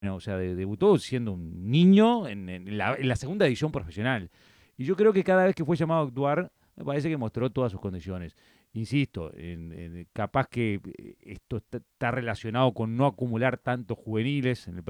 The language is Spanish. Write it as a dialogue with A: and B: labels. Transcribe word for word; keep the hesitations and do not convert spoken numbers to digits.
A: O sea, de- debutó siendo un niño en, en la, en la segunda edición profesional. Y yo creo que cada vez que fue llamado a actuar, me parece que mostró todas sus condiciones. Insisto, en- en- capaz que eh, esto está, está relacionado con no acumular tantos juveniles en el